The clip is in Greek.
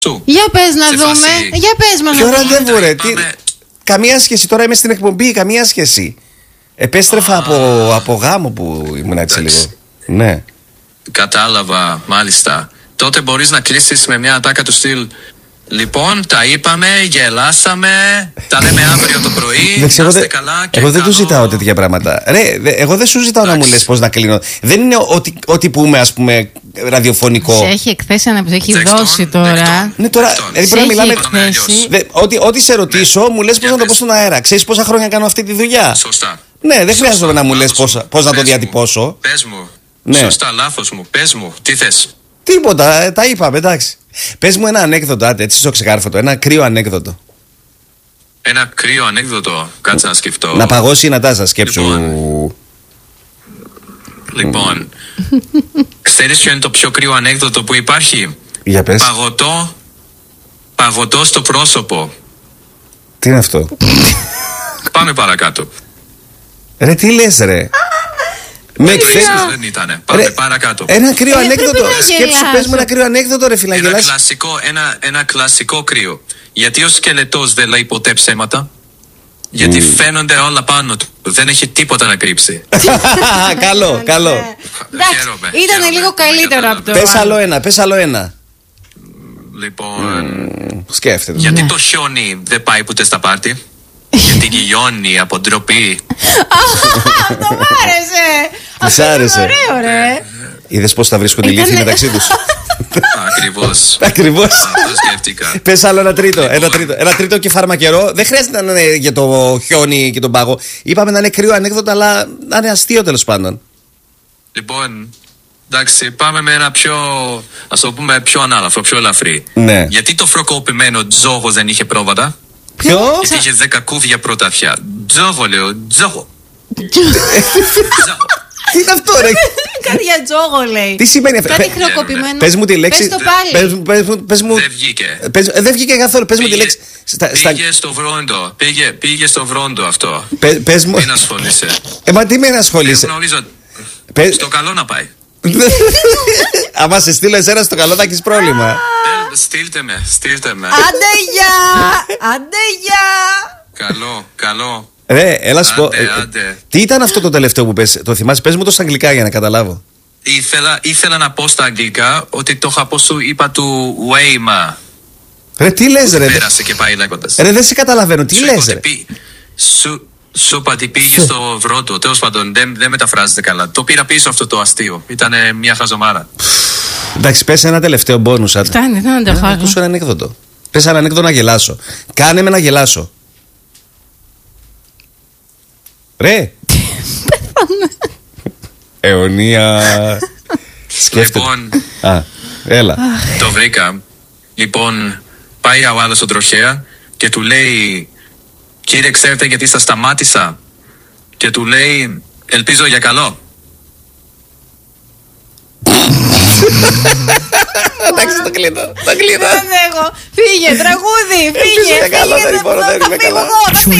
σου. Για πες να δούμε. Για πες μας. Ποιο ραντεβού, ρε? Καμία σχέση. Τώρα είμαι στην εκπομπή. Καμία σχέση. Επέστρεφα από γάμο που ήμουν έτσι λίγο. Ναι. Κατάλαβα, μάλιστα. Τότε μπορείς να κλείσεις με μια ατάκα του στυλ. Λοιπόν, τα είπαμε, γελάσαμε. Τα λέμε αύριο το πρωί. Να είστε καλά και εγώ δεν του ζητάω τέτοια πράγματα. Ρε, εγώ δεν σου ζητάω να μου λες πώς να κλείνω. Δεν είναι ό,τι πούμε, ας πούμε, ραδιοφωνικό. Σε έχει εκθέσει να μου έχει δώσει τώρα. Ναι, τώρα πρέπει να μιλάμε. Ό,τι σε ρωτήσω, μου λες πώς να το πω στον αέρα. Ξέρεις πόσα χρόνια κάνω αυτή τη δουλειά? Σωστά. Ναι, δεν χρειάζεται να μου λες πώς να το διατυπώσω. Πες μου. Σωστά, λάθος μου. Πες μου, τι θες? Τίποτα, τα είπαμε, εντάξει. Πες μου ένα ανέκδοτο, άντε, έτσι στο ξεκάρφωτο. Ένα κρύο ανέκδοτο. Ένα κρύο ανέκδοτο, κάτσε να σκεφτώ. Να παγώσει η Νατάσα, σκέψου. Λοιπόν, ξέρεις ποιο είναι το πιο κρύο ανέκδοτο που υπάρχει? Για πες. Παγωτό στο πρόσωπο. Τι είναι αυτό? Πάμε παρακάτω. Ρε, τι λες, ρε? Δεν ήτανε. Πάμε παρακάτω. Ένα κρύο ανέκδοτο. Σκέψου, πες μου ένα κρύο ανέκδοτο, ρε φίλε. Ένα κλασικό κρύο. Γιατί ο σκελετός δεν λέει ποτέ ψέματα? Γιατί φαίνονται όλα πάνω του. Δεν έχει τίποτα να κρύψει. Καλό. Ήταν λίγο καλύτερο από το. Πες άλλο ένα. Λοιπόν, σκέφτεται. Γιατί το χιόνι δεν πάει ποτέ στα πάρτι? Γιατί γιγιώνει από ντροπή. Αυτό μ' άρεσε. Αυτό άρεσε. Ωραίο, ρε. Είδες πώς θα βρίσκουν οι λύθοι μεταξύ τους? Ακριβώς. Αυτό σκέφτηκα. Πες άλλο ένα τρίτο και φαρμακερό. Δεν χρειάζεται να είναι για το χιόνι και τον πάγο. Είπαμε να είναι κρύο ανέκδοτο, αλλά να είναι αστείο τέλος πάντων. Λοιπόν, εντάξει, πάμε με ένα πιο, ας το πούμε, πιο ανάλαφρο, πιο ελαφρύ. Ναι. Γιατί το φροκοπημένο τζόγο δεν είχε πρόβατα? Ποιο? Γιατί είχε 10 κούβια πρωταθιά. Τζόγο, λέω, τζόγο. Τι είναι αυτό, ρε? Κάτι για τζόγο λέει. Τι σημαίνει αυτό? Κάτι χρεοκοπημένο. Πες μου τη λέξη. Πες το πάλι. Πες μου. Δεν βγήκε. Δεν βγήκε καθόλου. Πες μου τη λέξη. Πήγε στο βρόντο. Πήγε στο βρόντο αυτό. Πες μου. Μην ασχολείσαι. Μα τι με ασχολείσαι? Γνωρίζω. Στο καλό να πάει. Άμα σε στείλω εσένα στο καλό θα έχεις πρόβλημα. Στείλτε με. Άντε γεια. Καλό. Ρε, έλα σου πω. Άντε. Τι ήταν αυτό το τελευταίο που πες? Το θυμάσαι? Πες μου το στα αγγλικά για να καταλάβω. Ήθελα να πω στα αγγλικά ότι το είχα πω σου είπα του Wayma. Ρε, τι λες, ρε? Πέρασε και πάει λέγοντας. Ρε, δεν σε καταλαβαίνω. Τι λες, ρε? Σου είπα ότι πήγε στο βρόντο. Τέλος πάντων, δεν μεταφράζεται καλά. Το πήρα πίσω αυτό το αστείο. Ήταν μια χαζομάρα. Εντάξει, πες ένα τελευταίο μπόνους. Φτάνει, δεν αντέχω. Ακούσω ένα ανέκδοτο. Πες ένα ανέκδοτο να γελάσω. Κάνε με να γελάσω. Ρε. Αιωνία. Σκέφτεται. Λοιπόν, έλα. Το βρήκα. Λοιπόν, πάει ο άλλος στον τροχέα και του λέει, κύριε, ξέρετε γιατί σας σταμάτησα? Και του λέει, ελπίζω για καλό. Εντάξει, το κλείνω. Δεν έχω. Φύγε, τραγούδι, φύγε. Καλό, δεν μπορώ, δεν είμαι καλά.